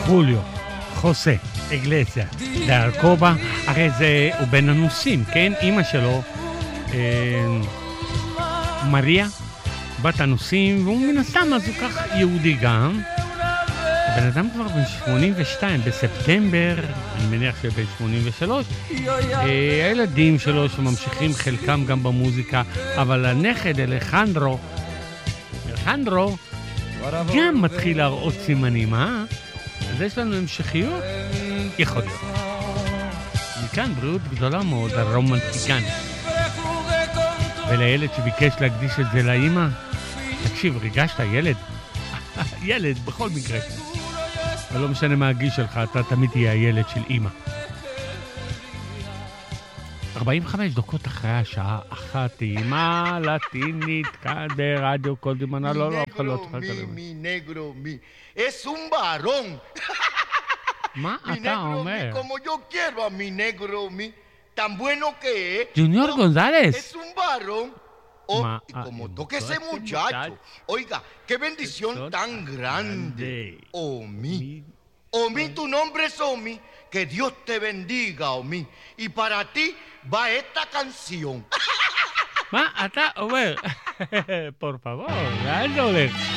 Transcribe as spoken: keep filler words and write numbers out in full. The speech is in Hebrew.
חוליו, חוסה, אגלסיה, דארקובה, הרי זה, הוא בן אנוסים, כן? אמא שלו, אה, מריה, בת אנוסים, והוא מן הסתם אז הוא כך יהודי גם. הבן אדם כבר בן שמונים ושתיים, בספטמבר, אני מניח שבן שמונים ושלוש, אה, הילדים שלו שממשיכים חלקם גם במוזיקה, אבל הנכד אלחנדרו, אלחנדרו, גם מתחיל להראות סימנים, אה? אז יש לנו המשכיות? יכול להיות. מכאן בריאות גדולה מאוד, הרומנטיקן. ולילד שביקש להקדיש את זה לאמא, תקשיב, ריגשת, ילד? ילד, בכל מקרה. ולא משנה מה הגיל שלך, אתה תמיד תהיה הילד של אמא. ארבעים וחמש דקות אחרי השעה אחת, אימא לטינית, כאן ברדיו כל דימונה, לא, לא, אף לא צריכה כלום. מי נגרו מי, es un varón. מה אתה אומר? como yo quiero a mi negro mi, tan bueno que es. ג'וניור גונזלס. Es un varón. Oh, Ma- y como ah, toque ese este muchacho, muchacho. oiga, qué bendición Bendición tan grande. Omi, Omi, tu nombre es Omi, que Dios te bendiga, Omi. Y para ti va esta canción. מה אתה אומר? por favor, לאן זה הולך?